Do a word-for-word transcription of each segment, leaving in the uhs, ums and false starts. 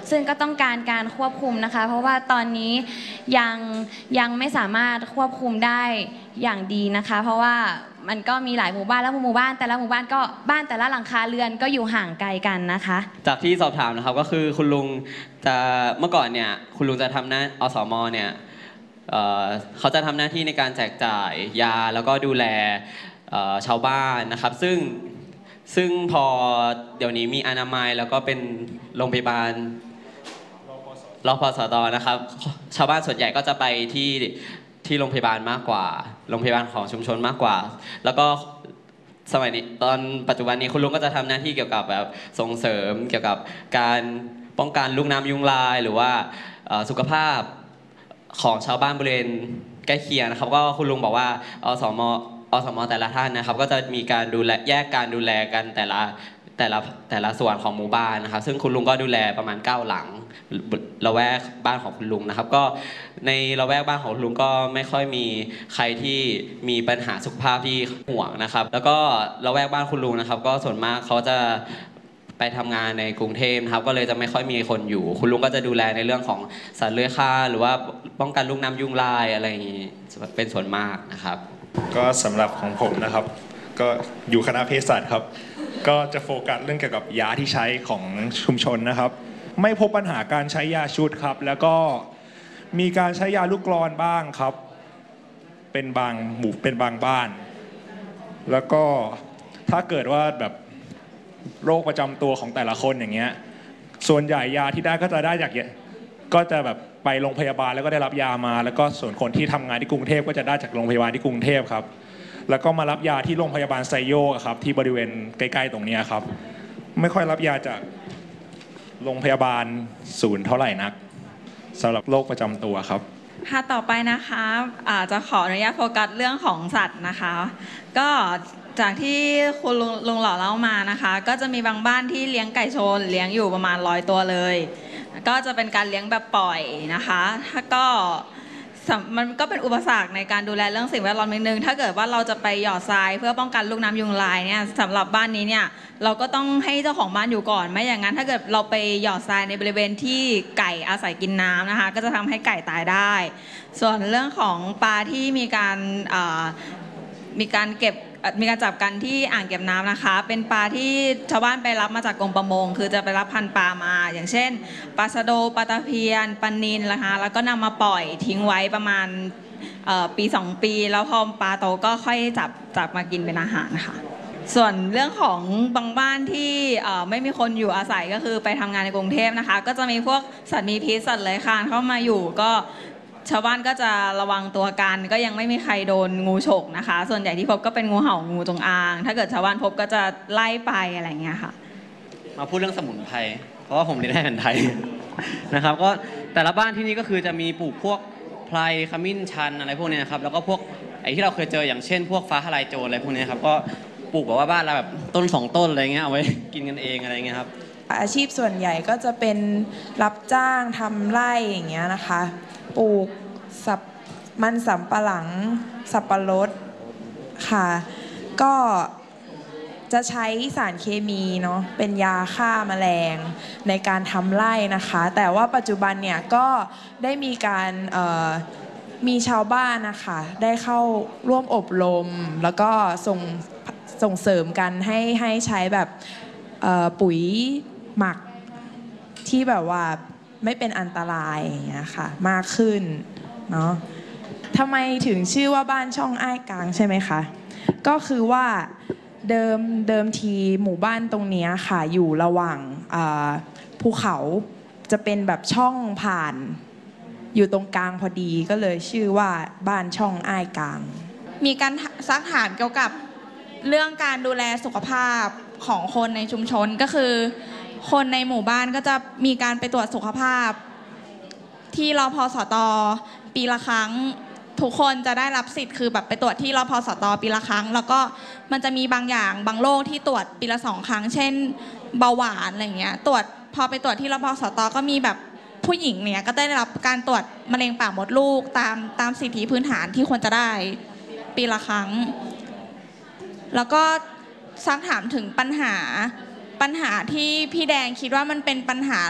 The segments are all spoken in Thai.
ซึ่งก็ต้องการการควบคุมนะคะเพราะว่าตอนนี้ยังยังไม่สามารถควบคุมได้อย่างดีนะคะเพราะว่ามันก็มีหลายหมู่บ้านแล้วหมู่บ้านแต่ละหมู่บ้านก็บ้านแต่ละหลังคาเรือนก็อยู่ห่างไกลกันนะคะจากที่สอบถามนะครับก็คือคุณลุงจะเมื่อก่อนเนี่ยคุณลุงจะทำหน้าอสมเนี่ยเอ่อเขาจะทำหน้าที่ในการแจกจ่ายยาแล้วก็ดูแลชาวบ้านนะครับซึ่งซึ่งพอเดี๋ยวนี้มีอนามัยแล้วก็เป็นโรงพยาบาลรพสตนะครับชาวบ้านส่วนใหญ่ก็จะไปที่ที่โรงพยาบาลมากกว่าโรงพยาบาลของชุมชนมากกว่าแล้วก็สมัยนี้ตอนปัจจุบันนี้คุณลุงก็จะทำหน้าที่เกี่ยวกับแบบส่งเสริมเกี่ยวกับการป้องกันลูกน้ำยุงลายหรือว่าสุขภาพของชาวบ้านบริเวณใกล้เคียงนะครับก็คุณลุงบอกว่าอสมอสมแต่ละท่านนะครับก็จะมีการดูแลแยกการดูแลกันแต่ละแต่ละแต่ละส่วนของหมู่บ้านนะครับซึ่งคุณลุงก็ดูแลประมาณเก้าหลังละแวกบ้านของคุณลุงนะครับก็ในละแวกบ้านของคุณลุงก็ไม่ค่อยมีใครที่มีปัญหาสุขภาพที่ห่วงนะครับแล้วก็ละแวกบ้านคุณลุงนะครับก็ส่วนมากเขาจะไปทำงานในกรุงเทพนะครับก็เลยจะไม่ค่อยมีคนอยู่คุณลุงก็จะดูแลในเรื่องของสัตว์เลื้อยคลานหรือว่าป้องกันลูกน้ำยุงลายอะไรอย่างนี้เป็นส่วนมากนะครับก็สำหรับของผมนะครับก็อยู่คณะเภสัชครับก็จะโฟกัสเรื่องเกี่ยวกับยาที่ใช้ของชุมชนนะครับไม่พบปัญหาการใช้ยาชุดครับแล้วก็มีการใช้ยาลูกกลอนบ้างครับเป็นบางหมู่เป็นบางบ้านแล้วก็ถ้าเกิดว่าแบบโรคประจำตัวของแต่ละคนอย่างเงี้ยส่วนใหญ่ยาที่ได้ก็จะได้จากก็จะแบบไปโรงพยาบาลแล้วก็ได้รับยามาแล้วก็ส่วนคนที่ทำงานที่กรุงเทพก็จะได้จากโรงพยาบาลที่กรุงเทพครับแล้วก็มารับยาที่โรงพยาบาลไซโยกครับที่บริเวณใกล้ๆตรงนี้ครับไม่ค่อยรับยาจากโรงพยาบาลศูนย์เท่าไหร่นักสำหรับโรคประจำตัวครับค่ะต่อไปนะคะอาจจะขออนุญาตโฟกัสเรื่องของสัตว์นะคะก็จากที่คุณลุงลุงหล่อเล่ามานะคะก็จะมีบางบ้านที่เลี้ยงไก่ชนเลี้ยงอยู่ประมาณร้อยตัวเลยก็จะเป็นการเลี้ยงแบบปล่อยนะคะถ้าก็มันก็เป็นอุปสรรคในการดูแลเรื่องสิ่งแวดล้อมนิดนึงถ้าเกิดว่าเราจะไปหยอดทรายเพื่อป้องกันลูกน้ำยุงลายเนี่ยสำหรับบ้านนี้เนี่ยเราก็ต้องให้เจ้าของบ้านอยู่ก่อนไม่อย่างนั้นถ้าเกิดเราไปหยอดทรายในบริเวณที่ไก่อาศัยกินน้ำนะคะก็จะทำให้ไก่ตายได้ส่วนเรื่องของปลาที่มีการมีการเก็บมีการจับกันที่อ่างเก็บน้ำนะคะเป็นปลาที่ชาวบ้านไปรับมาจากกรมประมงคือจะไปรับพันธุ์ปลามาอย่างเช่นปลาสะโดปลาตะเพียนปลานิลนะคะแล้วก็นำมาปล่อยทิ้งไว้ประมาณปีสองปีแล้วพอปลาโตก็ค่อยจับจับมากินเป็นอาหารค่ะส่วนเรื่องของบางบ้านที่ไม่มีคนอยู่อาศัยก็คือไปทำงานในกรุงเทพนะคะก็จะมีพวกสัตว์มีพิษสัตว์เลื้อยคลานเข้ามาอยู่ก็ชาวบ้านก็จะระวังตัวกันก็ยังไม่มีใครโดนงูฉกนะคะส่วนใหญ่ที่พบก็เป็นงูเห่างูจงอางถ้าเกิดชาวบ้านพบก็จะไล่ไปอะไรเงี้ยค่ะมาพูดเรื่องสมุนไพรเพราะว่าผมเรียนแพทย์ไทยนะครับก็แต่ละบ้านที่นี่ก็คือจะมีปลูกพวกไพรขมิ้นชันอะไรพวกนี้นะครับแล้วก็พวกไอ้ที่เราเคยเจออย่างเช่นพวกฟ้าทลายโจรอะไรพวกนี้ครับก็ปลูกแบบว่าบ้านเราแบบต้นสองต้นอะไรเงี้ยเอาไว้กินกันเองอะไรเงี้ยครับอาชีพส่วนใหญ่ก็จะเป็นรับจ้างทำไร่อย่างเงี้ยนะคะปลูกสับมันสำปะหลังสับปะรดค่ะก็จะใช้สารเคมีเนาะเป็นยาฆ่าแมลงในการทำไร่นะคะแต่ว่าปัจจุบันเนี่ยก็ได้มีการมีชาวบ้านนะคะได้เข้าร่วมอบรมแล้วก็ส่งส่งเสริมกันให้ให้ใช้แบบปุ๋ยหมักที่แบบว่าไม่เป็นอันตรายอย่างเงี้ยค่ะมากขึ้นเนาะทำไมถึงชื่อว่าบ้านช่องอ้ายกลางใช่ไหมคะก็คือว่าเดิมเดิมทีหมู่บ้านตรงนี้ค่ะอยู่ระหว่างภูเขาจะเป็นแบบช่องผ่านอยู่ตรงกลางพอดีก็เลยชื่อว่าบ้านช่องอ้ายกลางมีการซักถามเกี่ยวกับเรื่องการดูแลสุขภาพของคนในชุมชนก็คือคนในหมู่บ้านก็จะมีการไปตรวจสุขภาพที่รพสตปีละครั้งทุกคนจะได้รับสิทธิ์คือแบบไปตรวจที่รพสตปีละครั้งแล้วก็มันจะมีบางอย่างบางโรคที่ตรวจปีละสองครั้งเช่นเบาหวานอะไรเงี้ยตรวจพอไปตรวจที่รพสตก็มีแบบผู้หญิงเนี่ยก็ได้รับการตรวจมะเร็งปากมดลูกตามตามสิทธิพื้นฐานที่ควรจะได้ปีละครั้งแล้วก็ซักถามถึงปัญหาปัญหาที่พี่แดงคิดว่ามันเป็นปัญหา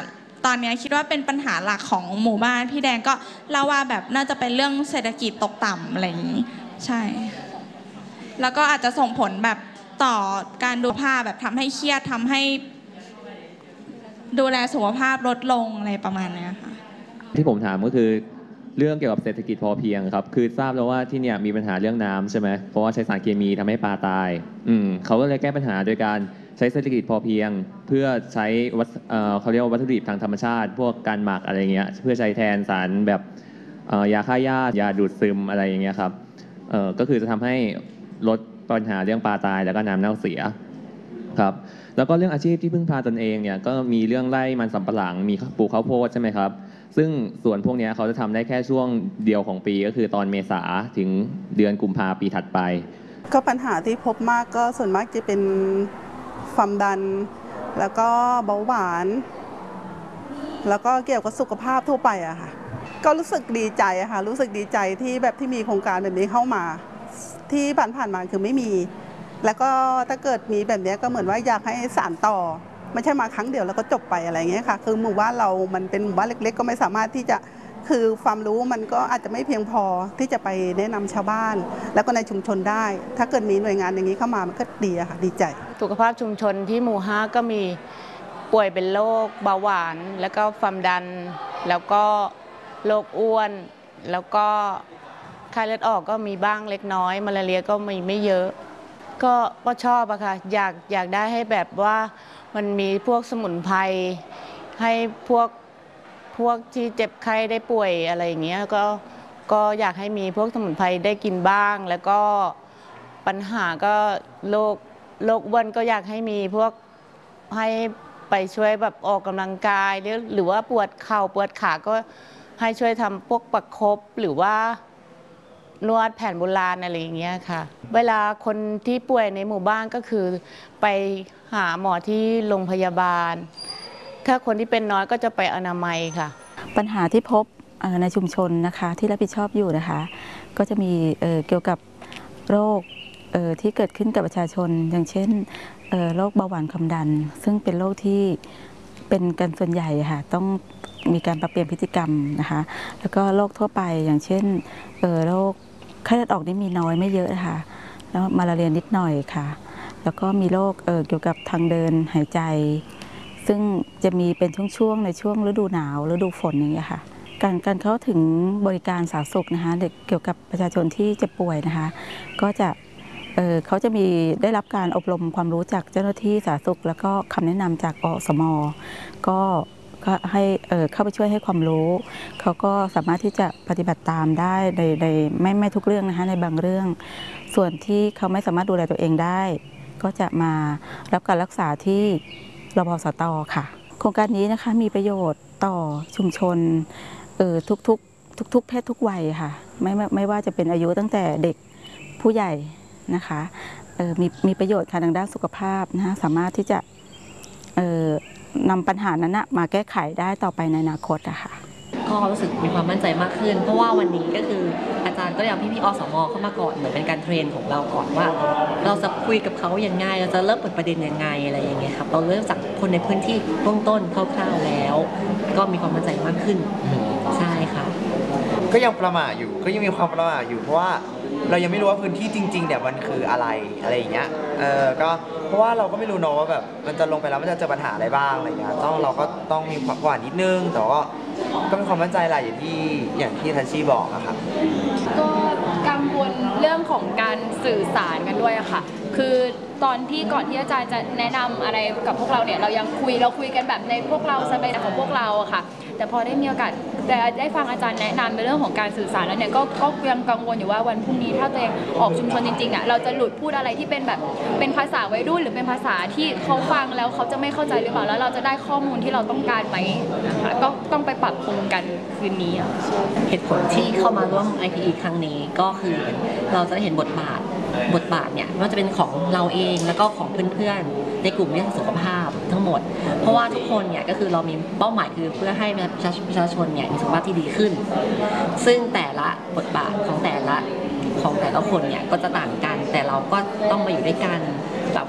ตอนนี้คิดว่าเป็นปัญหาหลักของหมู่บ้านพี่แดงก็เล่าว่าแบบน่าจะเป็นเรื่องเศรษฐกิจตกต่ำอะไรอย่างนี้ใช่แล้วก็อาจจะส่งผลแบบต่อการดูภาพแบบทำให้เครียดทำให้ดูแลสุขภาพลดลงอะไรประมาณนี้ค่ะที่ผมถามก็คือเรื่องเกี่ยวกับเศรษฐกิจพอเพียงครับคือทราบแล้วว่าที่เนี่ยมีปัญหาเรื่องน้ำใช่ไหมเพราะว่าใช้สารเคมีทำให้ปลาตายอืมเขาก็เลยแก้ปัญหาโดยการใช้เศรษฐกิจพอเพียงเพื่อใช้วัตเอ่อเขาเรียกว่าวัตถุดิบทางธรรมชาติพวกการหมักอะไรเงี้ยเพื่อใช้แทนสารแบบเอ่อยาฆ่าหญ้ายาดูดซึมอะไรอย่างเงี้ยครับเอ่อก็คือจะทำให้ลดปัญหาเรื่องปลาตายแล้วก็น้ำเน่าเสียครับแล้วก็เรื่องอาชีพที่พึ่งพาตนเองเนี่ยก็มีเรื่องไร่มันสำปะหลังมีปลูกข้าวโพดใช่ไหมครับซึ่งส่วนพวกนี้เขาจะทำได้แค่ช่วงเดียวของปีก็คือตอนเมษาถึงเดือนกุมภาปีถัดไปก็ปัญหาที่พบมากก็ส่วนมากจะเป็นความดันแล้วก็เบาหวานแล้วก็เกี่ยวกับสุขภาพทั่วไปอะค่ะก็รู้สึกดีใจอะค่ะรู้สึกดีใจที่แบบที่มีโครงการแบบนี้เข้ามาที่ผ่านๆมาคือไม่มีแล้วก็ถ้าเกิดมีแบบนี้ก็เหมือนว่าอยากให้สานต่อไม่ใช่มาครั้งเดียวแล้วก็จบไปอะไรเงี้ยค่ะคือหมู่บ้านเรามันเป็นหมู่บ้านเล็กๆก็ไม่สามารถที่จะคือความรู้มันก็อาจจะไม่เพียงพอที่จะไปแนะนำชาวบ้านแล้วก็ในชุมชนได้ถ้าเกิดมีหน่วยงานอย่างนี้เข้ามามันก็ดีอะค่ะดีใจสุขภาพชุมชนที่หมู่ห้าก็มีป่วยเป็นโรคเบาหวานแล้วก็ความดันแล้วก็โรคอ้วนแล้วก็ไข้เลือดออกก็มีบ้างเล็กน้อยมาลาเรียก็มีไม่เยอะก็ก็ชอบอะค่ะอยากอยากได้ให้แบบว่ามันมีพวกสมุนไพรให้พวกพวกที่เจ็บไข้ได้ป่วยอะไรอย่างเงี้ยก็ก็อยากให้มีพวกสมุนไพรได้กินบ้างแล้วก็ปัญหาก็โรคโรคอ้วนก็อยากให้มีพวกให้ไปช่วยแบบออกกำลังกายหรือหรือว่าปวดเข่าปวดขาก็ให้ช่วยทำพวกประคบหรือว่านวดแผนโบราณอะไรอย่างเงี้ยค่ะเวลาคนที่ป่วยในหมู่บ้านก็คือไปหาหมอที่โรงพยาบาลถ้าคนที่เป็นน้อยก็จะไปอนามัยค่ะปัญหาที่พบในชุมชนนะคะที่รับผิดชอบอยู่นะคะก็จะมีเกี่ยวกับโรคที่เกิดขึ้นกับประชาชนอย่างเช่นโรคเบาหวานความดันซึ่งเป็นโรคที่เป็นกันส่วนใหญ่ค่ะต้องมีการปรับเปลี่ยนพฤติกรรมนะคะแล้วก็โรคทั่วไปอย่างเช่นโรคไข้เลือดออกนี่มีน้อยไม่เยอะนะคะแล้วมาลาเรียนิดหน่อยค่ะแล้วก็มีโรคเเกี่ยวกับทางเดินหายใจซึ่งจะมีเป็นช่วงๆในช่วงฤดูหนาวฤดูฝนอย่างเงี้ยค่ะการการเข้าถึงบริการสาธารณสุขนะคะเด็กเกี่ยวกับประชาชนที่เจ็บป่วยนะคะก็จะเเขาจะมีได้รับการอบรมความรู้จากเจ้าหน้าที่สาธารณสุขแล้วก็คำแนะนำจากอสม.ก็ก็ให้เข้าไปช่วยให้ความรู้เขาก็สามารถที่จะปฏิบัติตามได้ในในไม่ไม่ทุกเรื่องนะคะในบางเรื่องส่วนที่เขาไม่สามารถดูแลตัวเองได้ก็จะมารับการรักษาที่รพสต.ค่ะโครงการนี้นะคะมีประโยชน์ต่อชุมชนเอ่อทุกๆทุกๆเพศทุกวัยค่ะไม่ไม่ไม่ว่าจะเป็นอายุตั้งแต่เด็กผู้ใหญ่นะคะเอ่อมีมีประโยชน์ค่ะทางด้านสุขภาพนะคะสามารถที่จะเอ่อนำปัญหานั้นนะมาแก้ไขได้ต่อไปในอนาคตอะค่ะก็รู้สึกมีความมั่นใจมากขึ้นเพราะว่าวันนี้ก็คืออาจารย์ก็ยังพี่ๆอสม.เข้ามาก่อนเหมือนเป็นการเทรนของเราก่อนว่าเราจะคุยกับเขายังไงเราจะเริ่มเปิดประเด็นยังไงอะไรอย่างเงี้ยครับเราเริ่มจากคนในพื้นที่เบื้องต้นคร่าวๆแล้วก็มีความมั่นใจมากขึ้นใช่ค่ะก็ยังประมาทอยู่ก็ยังมีความประมาทอยู่เพราะว่าเรายังไม่รู้ว่าพื้นที่จริงๆเนี่ยมันคืออะไรอะไรอย่างเงี้ยเออก็เพราะว่าเราก็ไม่รู้เนาะว่าแบบมันจะลงไปแล้วมันจะเจอปัญหาอะไรบ้างอะไรเงี้ยต้องเราก็ต้องมีความหวานนิดนึงแต่ว่าก็มีความมั่นใจแหละอย่างที่อย่างที่ทัชชี่บอกอะครับก็กังวลเรื่องของการสื่อสารกันด้วยอะค่ะคือตอนที่ก่อนที่อาจารย์จะแนะนำอะไรกับพวกเราเนี่ยเรายังคุยเราคุยกันแบบในพวกเราสบายของพวกเราอะค่ะแต่พอได้มีโอกาสแต่ได้ฟังอาจารย์แนะนำในเรื่องของการสื่อสารแล้วเนี่ยก็ก็ยังกังวลอยู่ว่าวันพรุ่งนี้ถ้าตัวเองออกชุมชนจริงๆอะเราจะหลุดพูดอะไรที่เป็นแบบเป็นภาษาวัยรุ่นหรือเป็นภาษาที่เขาฟังแล้วเขาจะไม่เข้าใจหรือเปล่าแล้วเราจะได้ข้อมูลที่เราต้องการไหมนะคะก็ต้องไปปรับปรุงกันคืนนี้เหตุผลที่เข้ามาร่วม ไอ พี อี ครั้งนี้ก็คือเราจะเห็นบทบาทบทบาทเนี่ยว่าจะเป็นของเราเองแล้วก็ของเพื่อนๆในกลุ่มเรื่องสุขภาพทั้งหมดเพราะว่าทุกคนเนี่ยก็คือเรามีเป้าหมายคือเพื่อให้ประชาชนเนี่ยมีสุขภาพที่ดีขึ้นซึ่งแต่ละบทบาทของแต่ละของแต่ละคนเนี่ยก็จะต่างกันแต่เราก็ต้องมาอยู่ด้วยกันแบบ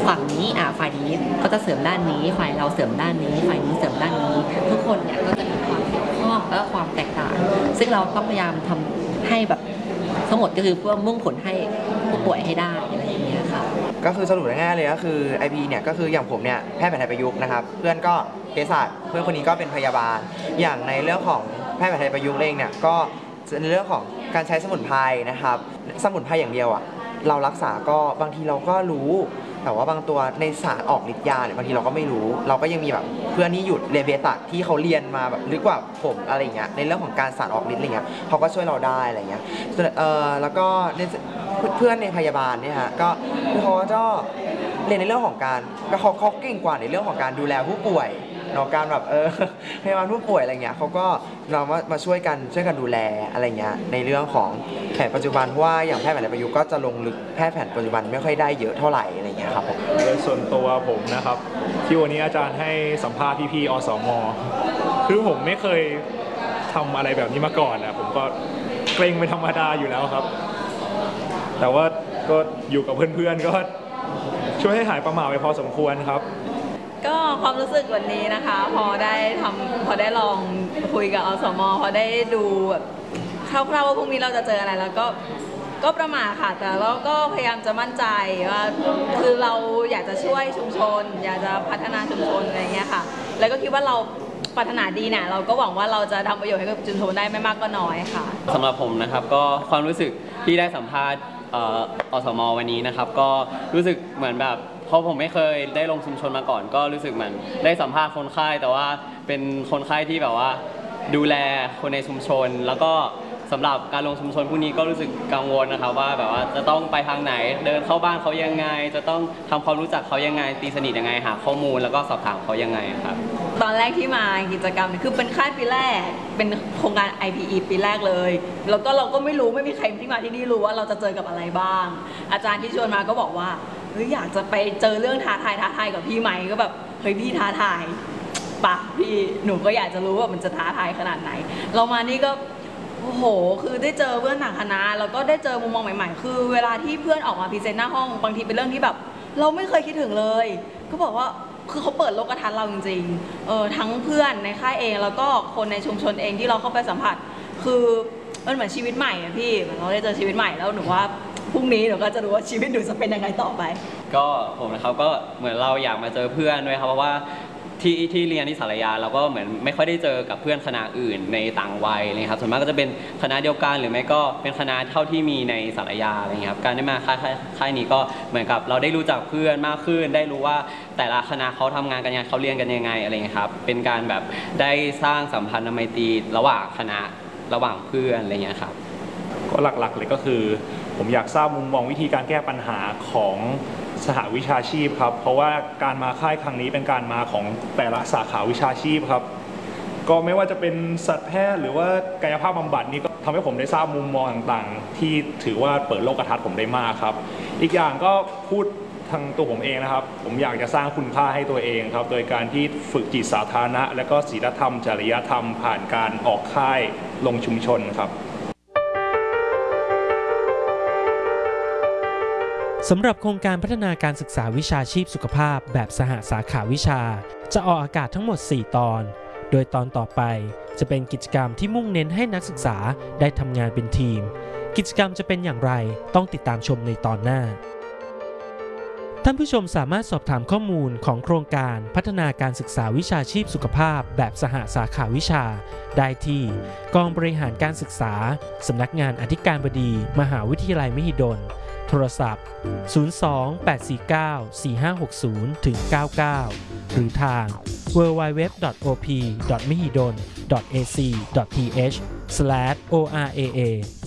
ฝั่งนี้อ่าฝ่ายนี้ก็จะเสริมด้านนี้ฝ่ายเราเสริมด้านนี้ฝ่ายนี้เสริมด้านนี้ทุกคนเนี่ยก็จะมีความเกี่ยวข้องและความแตกต่างซึ่งเราต้องพยายามทำให้แบบทั้งหมดก็คือเพื่อมุ่งผลให้ผู้ป่วยให้ได้อะไรอย่างเงี้ยค่ะก็คือสรุปง่ายๆเลยก็คือ ไอ พี เนี่ยก็คืออย่างผมเนี่ยแพทย์แผนไทยประยุกต์นะครับเพื่อนก็เภสัชเพื่อนคนนี้ก็เป็นพยาบาลอย่างในเรื่องของแพทย์แผนไทยประยุกต์เองเนี่ยก็ในเรื่องของการใช้สมุนไพรนะครับสมุนไพรอย่างเดียวอ่ะเรารักษาก็บางทีเราก็รู้แต่ว่าบางตัวในสารออกฤทธิ์ยาเนี่ยบางทีเราก็ไม่รู้เราก็ยังมีแบบเพื่อนที่หยุดเรียนเภสัชที่เขาเรียนมาแบบลึกกว่าผมอะไรเงี้ยในเรื่องของการสารออกฤทธิ์อะไรเงี้ยเขาก็ช่วยเราได้อะไรเงี้ยเอ่อแล้วก็เพื่อนในพยาบาลเนี่ยฮะก็เขาก็เรียนในเรื่องของการก็เขาเขาเก่งกว่าในเรื่องของการดูแลผู้ป่วยเนาะการแบบเออพยาบาลผู้ป่วยอะไรเงี้ยเขาก็เรามามาช่วยกันช่วยกันดูแลอะไรเงี้ยในเรื่องของแผนปัจจุบันเพราะว่าอย่างแพทย์แผนประยุกต์ก็จะลงลึกแพทย์แผนปัจจุบันไม่ค่อยได้เยอะเท่าไหร่อะไรเงี้ยครับผมโดยส่วนตัวผมนะครับที่วันนี้อาจารย์ให้สัมภาษณ์พี่ๆอสม.คือผมไม่เคยทำอะไรแบบนี้มาก่อนนะผมก็เกรงเป็นธรรมดาอยู่แล้วครับแต่ว่าก็อยู่กับเพื่อนๆก็ช่วยให้หายประหม่าไปพอสมควรครับก็ความรู้สึกวันนี้นะคะพอได้ทำพอได้ลองคุยกับอสม.พอได้ดูแบบคร่าวๆว่าพรุ่งนี้เราจะเจออะไรแล้วก็ก็ประมาทค่ะแต่เราก็พยายามจะมั่นใจว่าคือเราอยากจะช่วยชุมชนอยากจะพัฒนาชุมชนอะไรเงี้ยค่ะแล้วก็คิดว่าเราปรารถนาดีเนี่ยเราก็หวังว่าเราจะทำประโยชน์ให้กับชุมชนได้ไม่มากก็น้อยค่ะสำหรับผมนะครับก็ความรู้สึกที่ได้สัมภาษณ์อสม.วันนี้นะครับก็รู้สึกเหมือนแบบเพราะผมไม่เคยได้ลงชุมชนมาก่อนก็รู้สึกเหมือนได้สัมภาษณ์คนไข้แต่ว่าเป็นคนไข้ที่แบบว่าดูแลคนในชุมชนแล้วก็สำหรับการลงชุมชนพวกนี้ก็รู้สึกกังวลนะครับว่าแบบว่าจะต้องไปทางไหนเดินเข้าบ้านเขายังไงจะต้องทำความรู้จักเขายังไงตีสนิทยังไงหาข้อมูลแล้วก็สอบถามเขายังไงครับตอนแรกที่มากิจกรรมคือเป็นค่ายปีแรกเป็นโครงการ ไอ พี อี ปีแรกเลยแล้วก็เราก็ไม่รู้ไม่มีใครที่มาที่นี่รู้ว่าเราจะเจอกับอะไรบ้างอาจารย์ที่ชวนมาก็บอกว่าเฮ้ยอยากจะไปเจอเรื่องท้าทายท้าทายกับพี่ไหมก็แบบเฮ้ยพี่ท้าทายปะพี่หนูก็อยากจะรู้ว่ามันจะท้าทายขนาดไหนเรามานี่ก็โอ้โหคือได้เจอเพื่อนต่างคณะแล้วก็ได้เจอมุมมองใหม่ๆคือเวลาที่เพื่อนออกมาพรีเซนต์หน้าห้องบางทีเป็นเรื่องที่แบบเราไม่เคยคิดถึงเลยก็บอกว่าคือเขาเปิดโลกทัศน์เราจริงๆเออทั้งเพื่อนในค่ายเองแล้วก็คนในชุมชนเองที่เราเข้าไปสัมผัสคือมันเหมือนชีวิตใหม่อะพี่เราได้เจอชีวิตใหม่แล้วหนูว่าพรุ่งนี้หนูก็จะรู้ว่าชีวิตหนูจะเป็นยังไงต่อไปก็ผมนะครับก็เหมือนเราอยากมาเจอเพื่อนด้วยครับเพราะว่าที่ที่เรียนที่สารยาเราก็เหมือนไม่ค่อยได้เจอกับเพื่อนคณะอื่นในต่างวัยเลยครับส่วนมากก็จะเป็นคณะเดียวกันหรือไม่ก็เป็นคณะเท่าที่มีในสารยาอะไรเงี้ยครับการได้มาค่ายค่ายนี้ก็เหมือนกับเราได้รู้จักเพื่อนมากขึ้นได้รู้ว่าแต่ละคณะเขาทำงานกันยังไงเขาเรียนกันยังไงอะไรเงี้ยครับเป็นการแบบได้สร้างสัมพันธ์ไมตรีระหว่างคณะระหว่างเพื่อนอะไรเงี้ยครับก็หลักๆเลยก็คือผมอยากทราบมุมมองวิธีการแก้ปัญหาของสหวิชาชีพครับเพราะว่าการมาค่ายครั้งนี้เป็นการมาของแต่ละสาขาวิชาชีพครับก็ไม่ว่าจะเป็นสัตวแพทย์หรือว่ากายภาพบำบัดนี่ก็ทำให้ผมได้ทราบมุมมองต่างๆที่ถือว่าเปิดโลกทัศน์ผมได้มากครับอีกอย่างก็พูดทางตัวผมเองนะครับผมอยากจะสร้างคุณค่าให้ตัวเองครับโดยการที่ฝึกจิตสาธารณะและก็ศีลธรรมจริยธรรมผ่านการออกค่ายลงชุมชนครับสำหรับโครงการพัฒนาการศึกษาวิชาชีพสุขภาพแบบสหสาขาวิชาจะออกอากาศทั้งหมดสี่ตอนโดยตอนต่อไปจะเป็นกิจกรรมที่มุ่งเน้นให้นักศึกษาได้ทำงานเป็นทีมกิจกรรมจะเป็นอย่างไรต้องติดตามชมในตอนหน้าท่านผู้ชมสามารถสอบถามข้อมูลของโครงการพัฒนาการศึกษาวิชาชีพสุขภาพแบบสหสาขาวิชาได้ที่กองบริหารการศึกษาสำนักงานอธิการบดีมหาวิทยาลัยมหิดลโทรศัพท์ ศูนย์ สอง แปด สี่ เก้า สี่ ห้า หก ศูนย์ ถึง เก้า เก้า หรือทาง ดับเบิลยู ดับเบิลยู ดับเบิลยู ดอท โอ พี ดอท มหิดล ดอท เอ ซี ดอท ที เอช สแลช โอ อาร์ เอ เอ